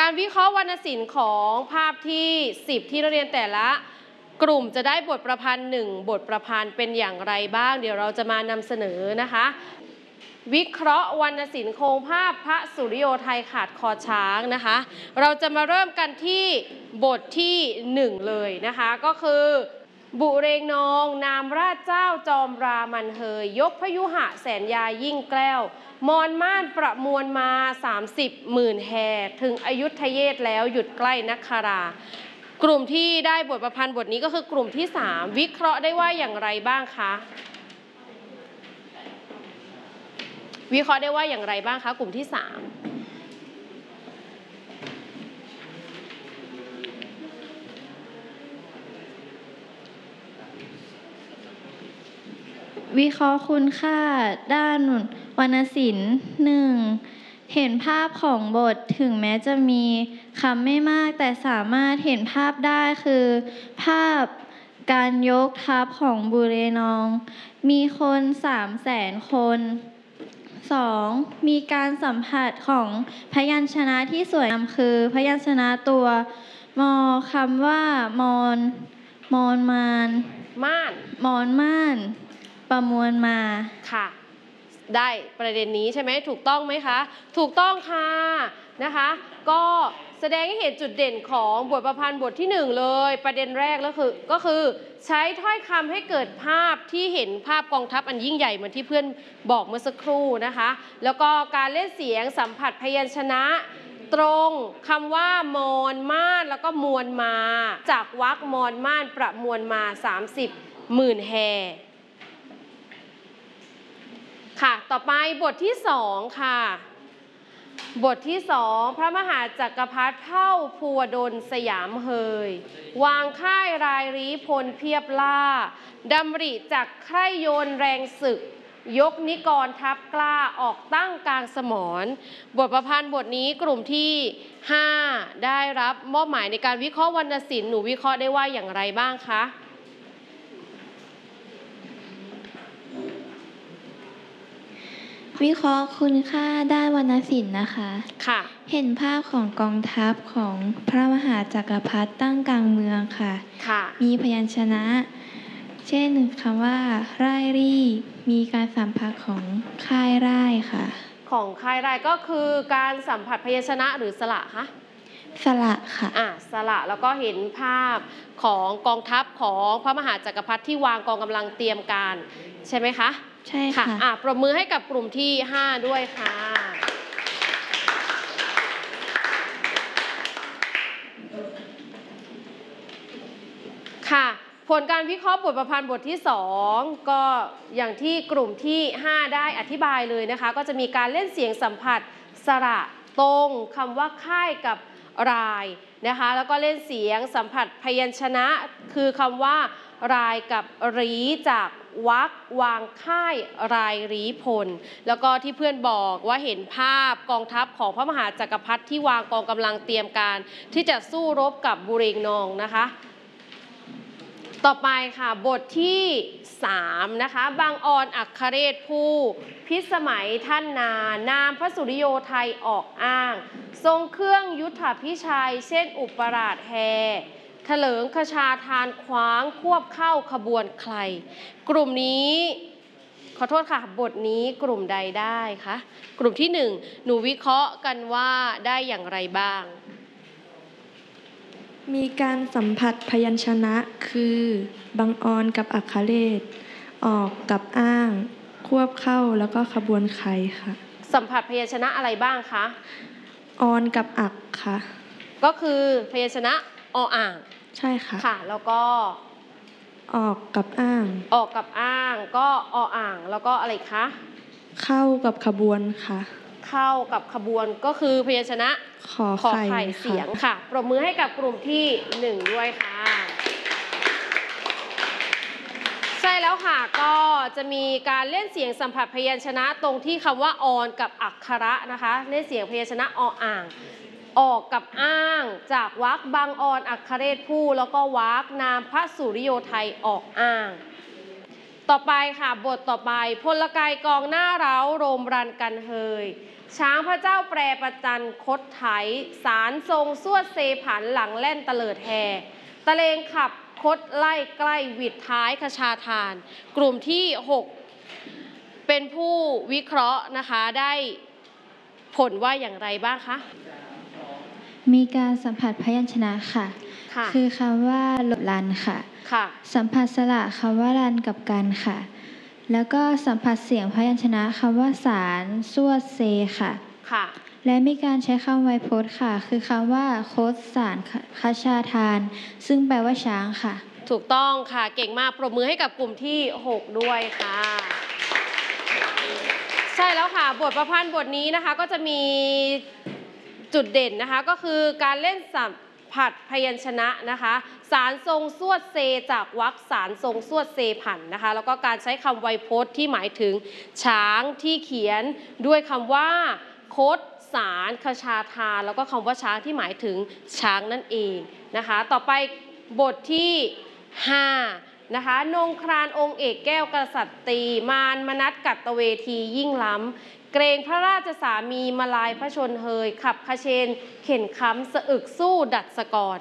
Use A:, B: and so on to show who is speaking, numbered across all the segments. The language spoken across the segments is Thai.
A: การวิเคราะห์วรรณศิลป์ของภาพที่10ที่นักเรียนแต่ละกลุ่มจะได้บทประพันธ์1บทประพันธ์เป็นอย่างไรบ้างเดี๋ยวเราจะมานำเสนอนะคะวิเคราะห์วรรณศิลป์โครงภาพพระสุริโยไทยขาดคอช้างนะคะเราจะมาเริ่มกันที่บทที่1เลยนะคะก็คือบุเรงนองนามราชเจ้าจอมรามันเฮยยกพยุหะแสนยายิ่งแกล้วมอนม่านประมวลมา30หมื่นแห่ถึงอยุธเยศแล้วหยุดใกล้นักคารากลุ่มที่ได้บทประพันธ์บทนี้ก็คือกลุ่มที่3วิเคราะห์ได้ว่าอย่างไรบ้างคะวิเคราะห์ได้ว่าอย่างไรบ้างคะกลุ่มที่3
B: วิเคราะห์คุณค่าด้านวรรณศิลป์ 1. เห็นภาพของบทถึงแม้จะมีคำไม่มากแต่สามารถเห็นภาพได้คือภาพการยกทัพของบุเรนองมีคน300,000 คน 2. มีการสัมผัสของพยัญชนะที่สวยงามคือพยัญชนะตัวมอคำว่ามอนมอนมาน
A: ม่าน
B: มอนม่านประมวลมา
A: ค่ะได้ประเด็นนี้ใช่ไหมถูกต้องไหมคะถูกต้องค่ะนะคะก็แสดงให้เห็นจุดเด่นของบทประพันธ์บทที่1เลยประเด็นแรกแล้วก็คือใช้ถ้อยคำให้เกิดภาพที่เห็นภาพกองทัพอันยิ่งใหญ่เหมือนที่เพื่อนบอกเมื่อสักครู่นะคะแล้วก็การเล่นเสียงสัมผัสพยัญชนะตรงคำว่ามอนม่านแล้วก็มวลมาจากวรรคมอนม่านประมวลมา30หมื่นแห่ค่ะต่อไปบทที่2ค่ะบทที่2พระมหาจักรพรรดิเท่าภูวดลสยามเฮยวางค่ายรายรีพลเพียบล่าดำริจากใคร่โยนแรงศึกยกนิกรทัพกล้าออกตั้งกลางสมรบทประพันธ์บทนี้กลุ่มที่5ได้รับมอบหมายในการวิเคราะห์วรรณศิลป์หนูวิเคราะห์ได้ว่าอย่างไรบ้างคะ
B: วิเคราะห์คุณค่าด้านวรรณศิลป์นะคะ
A: ค่ะ
B: เห็นภาพของกองทัพของพระมหาจักรพรรดิตั้งกลางเมืองค่ะมีพยัญชนะเช่นคำว่าร่ายรี่มีการสัมผัสของค่ายร่ายค่ะ
A: ของค่ายร่ายก็คือการสัมผัสพยัญชนะหรือสระคะ
B: สระค่ะ
A: สระแล้วก็เห็นภาพของกองทัพของพระมหาจักรพรรดิที่วางกองกำลังเตรียมการใช่ไหมคะ
B: ใช่ค่ะ
A: ปรบมือให้กับกลุ่มที่5ด้วยค่ะค่ะผลการวิเคราะห์บทประพันธ์บทที่2ก็อย่างที่กลุ่มที่5ได้อธิบายเลยนะคะก็จะมีการเล่นเสียงสัมผัสสระตรงคำว่าค่ายกับรายนะคะแล้วก็เล่นเสียงสัมผัสพยัญชนะคือคำว่ารายกับรีจากวรรควางค่ายรายรีพลแล้วก็ที่เพื่อนบอกว่าเห็นภาพกองทัพของพระมหาจักรพรรดิที่วางกองกำลังเตรียมการที่จะสู้รบกับบุเรงนองนะคะต่อไปค่ะบทที่3นะคะบางออนอัครเรศผู้พิสมัยท่านนามพระสุริโยไทยออกอ้างทรงเครื่องยุทธพิชัยเช่นอุปราชแฮเถลิงคชาทานขวางควบเข้าขบวนใครกลุ่มนี้ขอโทษค่ะบทนี้กลุ่มใดได้คะกลุ่มที่1หนูวิเคราะห์กันว่าได้อย่างไรบ้าง
C: มีการสัมผัสพยัญชนะคือบังออนกับอัครเรศออกกับอ้างควบเข้าแล้วก็ขบวนใครค่ะ
A: สัมผัสพยัญชนะอะไรบ้างคะ
C: ออนกับอักค่ะ
A: ก็คือพยัญชนะออ่าง
C: ใช่ค่ะ
A: ค่ะแล้วก็
C: ออกกับอ้าง
A: ออกกับอ้างก็ออ่างแล้วก็อะไรคะ
C: เข้ากับขบวนค่ะ
A: เข้ากับขบวนก็คือพยัญชนะ
C: ขอไข่
A: เสียงค่ะปรบมือให้กับกลุ่มที่1ด้วยค่ะใช่แล้วค่ะก็จะมีการเล่นเสียงสัมผัสพยัญชนะตรงที่คำว่าออนกับอักขระนะคะเล่นเสียงพยัญชนะออ่างออกกับอ้างจากวรรคบางออนอัครเรศผู้แล้วก็วรรคนามพระสุริโยไทยออกอ้างต่อไปค่ะบทต่อไปพลกายกองหน้าเร้าโรมรันกันเฮยช้างพระเจ้าแปรประจันคดไถสารทรงสวดเซผันหลังแล่นตะเลิดแห่ตะเลงขับคดไล่ใกล้หวิดท้ายคชาทาน กลุ่มที่ 6 เป็นผู้วิเคราะห์นะคะได้ผลว่าอย่างไรบ้างคะ
B: มีการสัมผัสพยัญชนะค่ะ
A: ค่ะ
B: คือคำว่าหลบลันค่ะ
A: ค่ะ
B: สัมผัสสระคำว่ารันกับกันค่ะ แล้วก็สัมผัสเสียงพยัญชนะคำว่าสารสวดเซค่ะ
A: ค่ะ
B: และมีการใช้คำไวยพจน์ค่ะ คือคำว่าโคตสารคชาทาน ซึ่งแปลว่าช้างค่ะ
A: ถูกต้องค่ะเก่งมากปรบมือให้กับกลุ่มที่ 6 ด้วยค่ะ ใช่แล้วค่ะบทประพันธ์บทนี้นะคะก็จะมีจุดเด่นนะคะก็คือการเล่นสัมผัสพยัญชนะนะคะสารทรงสวดเซจากวรรคสารทรงสวดเซผันนะคะแล้วก็การใช้คำไวยพจน์ที่หมายถึงช้างที่เขียนด้วยคำว่าคดสารคชาทานแล้วก็คำว่าช้างที่หมายถึงช้างนั่นเองนะคะต่อไปบทที่ 5นะคะนงครานองค์เอกแก้วกษัตรีมารมนัสกัตตเวทียิ่งล้ำเกรงพระราชสามีมาลายพระชนเฮยขับขเชนเข็นค้ำสะอึกสู้ดัดสกร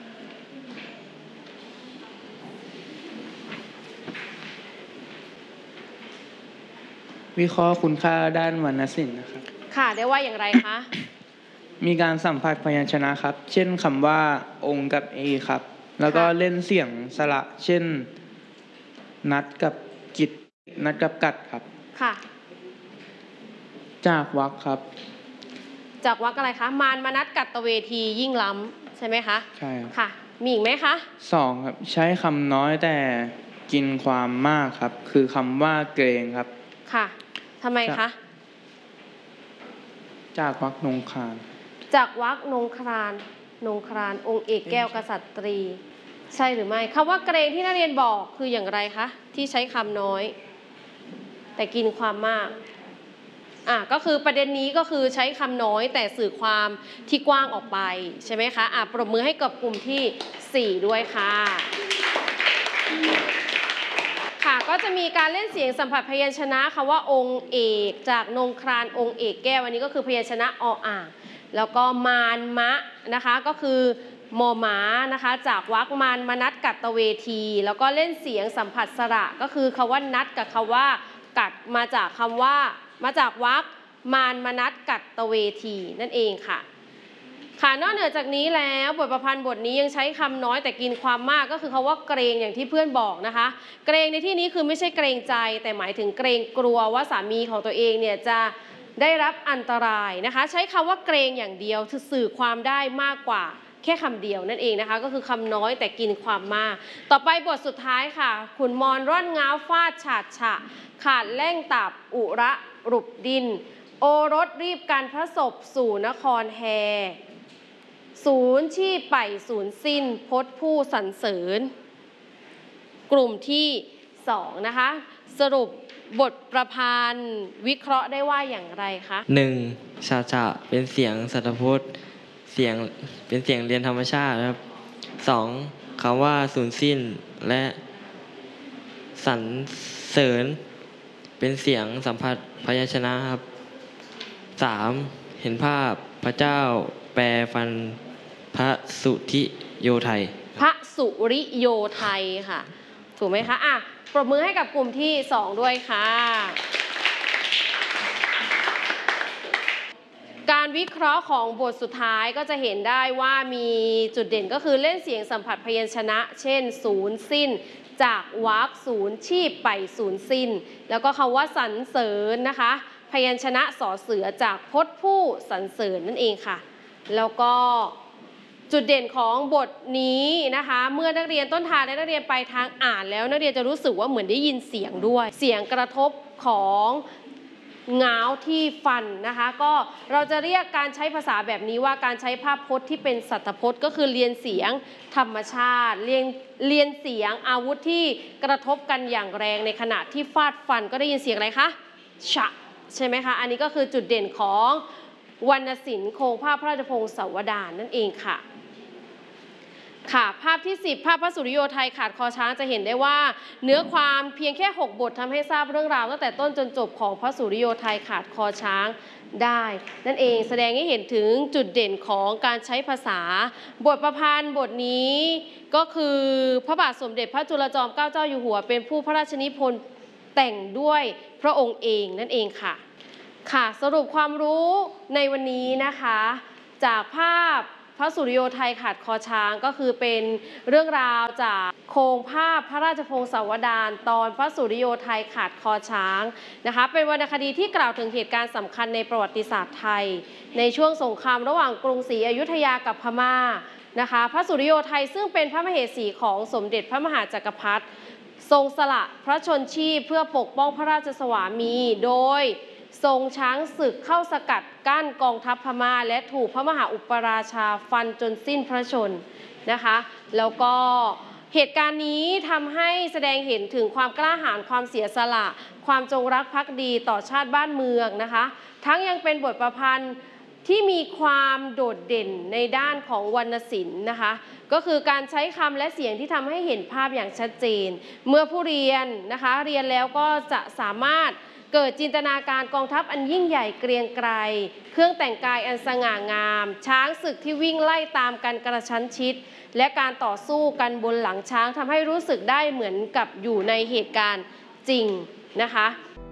D: วิเคราะห์คุณค่าด้านวรรณศิลป์นะครับ
A: ค่ะได้ว่าอย่างไรคะ
D: มีการสัมผัสพยัญชนะครับ เช่นคำว่าองค์กับเอครับ แล้วก็เล่นเสียงสระ เช่น นัดกับกิจนัดกับกัดครับ
A: ค่ะ
D: จากวรรคครับ
A: จากวรรคอะไรคะมารมนัสกัตตเวทียิ่งล้ำใช่ไหมคะ
D: ใช่ครับ
A: ค่ะ มีอีกไหมคะ
D: 2ครับใช้คำน้อยแต่กินความมากครับ คือคำว่าเกรงครับ
A: ค่ะทำไมคะ
D: จากวรรคนงคาร
A: จากวรรคนงครานองค์เอกแก้วกษัตรี ใช่หรือไม่คำว่าเกรงที่นักเรียนบอกคืออย่างไรคะที่ใช้คำน้อย แต่กินความมากก็คือประเด็นนี้ก็คือใช้คำน้อยแต่สื่อความที่กว้างออกไปใช่ไหมคะปรบมือให้กับกลุ่มที่ 4 ด้วยค่ะค่ะก็จะมีการเล่นเสียงสัมผัสพยัญชนะคำว่าองค์เอกจากนงครานองค์เอกแก้วอันนี้ก็คือพยัญชนะออ่างแล้วก็มารมะนะคะก็คือมอม้านะคะจากวรรคมารมนัสกัตตเวทีแล้วก็เล่นเสียงสัมผัสสระก็คือคำว่านัดกับคำว่ากัดมาจากวรรคมารมนัสกัตตเวทีนั่นเองค่ะค่ะนอกเหนือจากนี้แล้วบทประพันธ์บทนี้ยังใช้คำน้อยแต่กินความมากก็คือคำว่าเกรงอย่างที่เพื่อนบอกนะคะเกรงในที่นี้คือไม่ใช่เกรงใจแต่หมายถึงเกรงกลัวว่าสามีของตัวเองเนี่ยจะได้รับอันตรายนะคะใช้คำว่าเกรงอย่างเดียวสื่อความได้มากกว่าแค่คำเดียวนั่นเองนะคะก็คือคำน้อยแต่กินความมากต่อไปบทสุดท้ายค่ะขุนมรร่อนง้าวฟาดฉาดฉะขาดแล่งตับอุระรุบดินโอรสรีบการพระศพสู่นครแฮศูนย์ชีพไปศูนย์สิ้นพจน์ผู้สรรเสริญกลุ่มที่ 2นะคะสรุปบทประพันธ์วิเคราะห์ได้ว่าอย่างไรคะ
E: 1. ชาชะเป็นเสียงสัตพจน์เป็นเสียงเรียนธรรมชาติครับ 2. คำว่าสูญสิ้นและสรรเสริญเป็นเสียงสัมผัสพยัญชนะครับ 3. เห็นภาพพระเจ้าแปลฟันพระสุทิโยไทย
A: พระสุริโยไทยค่ะถูกไหมคะปรบมือให้กับกลุ่มที่ 2 ด้วยค่ะการวิเคราะห์ของบทสุดท้ายก็จะเห็นได้ว่ามีจุดเด่นก็คือเล่นเสียงสัมผัสพยัญชนะเช่นศูนย์สิ้นจากวรรคศูนย์ชีพไปศูนย์สิ้นแล้วก็คำว่าสรรเสริญนะคะพยัญชนะสอเสือจากพจน์ผู้สรรเสริญนั่นเองค่ะแล้วก็จุดเด่นของบทนี้นะคะเมื่อนักเรียนต้นทางและนักเรียนปลายทางอ่านแล้วนักเรียนจะรู้สึกว่าเหมือนได้ยินเสียงด้วยเสียงกระทบของง้าวที่ฟันนะคะก็เราจะเรียกการใช้ภาษาแบบนี้ว่าการใช้ภาพพจน์ที่เป็นสัตตพจน์ก็คือเรียนเสียงธรรมชาติเรียนเสียงอาวุธที่กระทบกันอย่างแรงในขณะที่ฟาดฟันก็ได้ยินเสียงอะไรคะฉะใช่ไหมคะอันนี้ก็คือจุดเด่นของวรรณศิลป์โครงภาพพระราชพงศาวดารนั่นเองค่ะค่ะภาพที่ 10 ภาพพระสุริโยไทยขาดคอช้างจะเห็นได้ว่าเนื้อความเพียงแค่ 6 บททำให้ทราบเรื่องราวตั้งแต่ต้นจนจบของพระสุริโยไทยขาดคอช้างได้นั่นเองแสดงให้เห็นถึงจุดเด่นของการใช้ภาษาบทประพันธ์บทนี้ก็คือพระบาทสมเด็จพระจุลจอมเกล้าเจ้าอยู่หัวเป็นผู้พระราชนิพนธ์แต่งด้วยพระองค์เองนั่นเองค่ะค่ะสรุปความรู้ในวันนี้นะคะจากภาพพระสุริโยไทยขาดคอช้างก็คือเป็นเรื่องราวจากโครงภาพพระราชพงศาวดารตอนพระสุริโยไทยขาดคอช้างนะคะเป็นวรรณคดีที่กล่าวถึงเหตุการณ์สำคัญในประวัติศาสตร์ไทยในช่วงสงครามระหว่างกรุงศรีอยุธยากับพม่านะคะพระสุริโยไทยซึ่งเป็นพระมเหสีของสมเด็จพระมหาจักรพรรดิทรงสละพระชนชีพเพื่อปกป้องพระราชสวามีโดยทรงช้างศึกเข้าสกัดกั้นกองทัพพม่าและถูกพระมหาอุปราชาฟันจนสิ้นพระชนนะคะแล้วก็เหตุการณ์นี้ทำให้แสดงเห็นถึงความกล้าหาญความเสียสละความจงรักภักดีต่อชาติบ้านเมืองนะคะทั้งยังเป็นบทประพันธ์ที่มีความโดดเด่นในด้านของวรรณศิลป์นะคะก็คือการใช้คำและเสียงที่ทำให้เห็นภาพอย่างชัดเจนเมื่อผู้เรียนนะคะเรียนแล้วก็จะสามารถเกิดจินตนาการกองทัพอันยิ่งใหญ่เกรียงไกรเครื่องแต่งกายอันสง่างามช้างศึกที่วิ่งไล่ตามกันกระชั้นชิดและการต่อสู้กันบนหลังช้างทำให้รู้สึกได้เหมือนกับอยู่ในเหตุการณ์จริงนะคะ